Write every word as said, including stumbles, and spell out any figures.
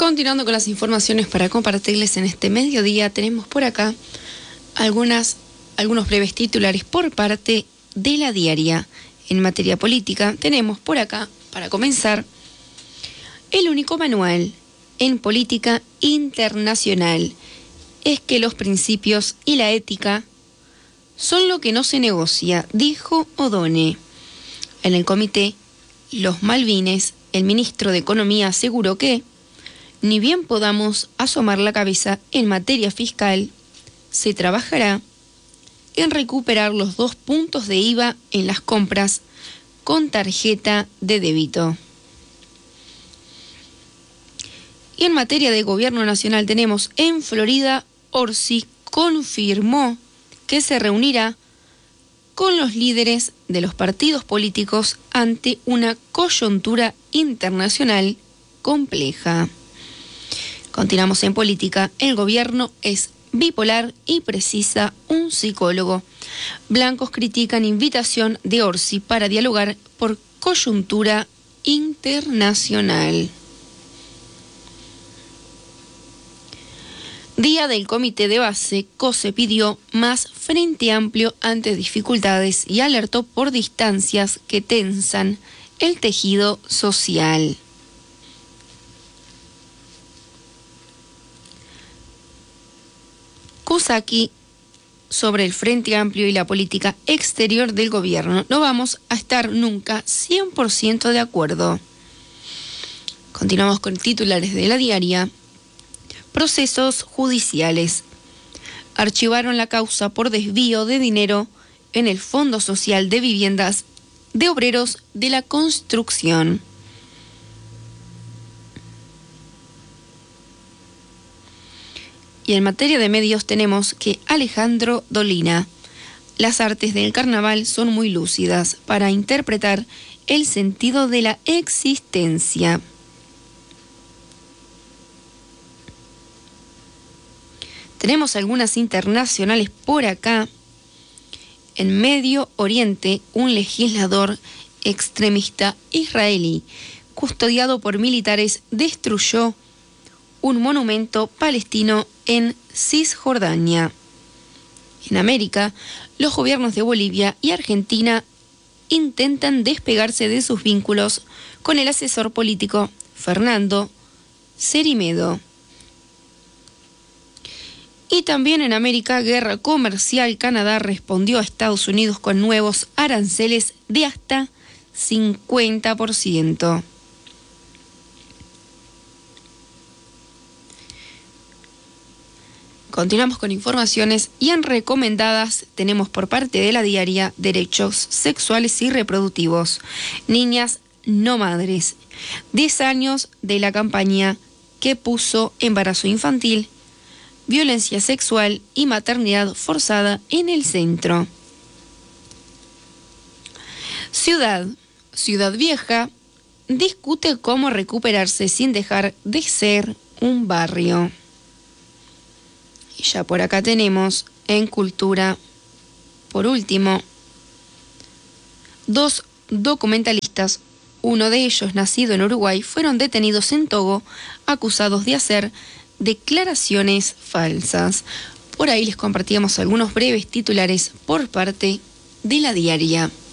Continuando con las informaciones para compartirles en este mediodía, tenemos por acá algunas, algunos breves titulares por parte de La Diaria. En materia política, tenemos por acá, para comenzar, el único manual en política internacional es que los principios y la ética son lo que no se negocia, dijo O'Donnell. En el comité Los Malvines, el ministro de Economía aseguró que, ni bien podamos asomar la cabeza en materia fiscal, se trabajará en recuperar los dos puntos de I V A en las compras con tarjeta de débito. Y en materia de gobierno nacional tenemos en Florida, Orsi confirmó que se reunirá con los líderes de los partidos políticos ante una coyuntura internacional compleja. Continuamos en política. El gobierno es bipolar y precisa un psicólogo. Blancos critican invitación de Orsi para dialogar por coyuntura internacional. Día del Comité de Base, COSE pidió más frente amplio ante dificultades y alertó por distancias que tensan el tejido social. Kusaki sobre el Frente Amplio y la política exterior del gobierno. No vamos a estar nunca cien por ciento de acuerdo. Continuamos con titulares de La Diaria. Procesos judiciales. Archivaron la causa por desvío de dinero en el Fondo Social de Viviendas de Obreros de la Construcción. Y en materia de medios tenemos que Alejandro Dolina. Las artes del carnaval son muy lúcidas para interpretar el sentido de la existencia. Tenemos algunas internacionales por acá. En Medio Oriente, un legislador extremista israelí, custodiado por militares, destruyó un monumento palestino en Cisjordania. En América, los gobiernos de Bolivia y Argentina intentan despegarse de sus vínculos con el asesor político Fernando Cerimedo. Y también en América, guerra comercial. Canadá respondió a Estados Unidos con nuevos aranceles de hasta cincuenta por ciento. Continuamos con informaciones y en recomendadas tenemos por parte de La Diaria derechos sexuales y reproductivos. Niñas no madres. diez años de la campaña que puso embarazo infantil, violencia sexual y maternidad forzada en el centro. Ciudad. Ciudad Vieja discute cómo recuperarse sin dejar de ser un barrio. Y ya por acá tenemos en Cultura, por último, dos documentalistas, uno de ellos nacido en Uruguay, fueron detenidos en Togo acusados de hacer declaraciones falsas. Por ahí les compartíamos algunos breves titulares por parte de La Diaria.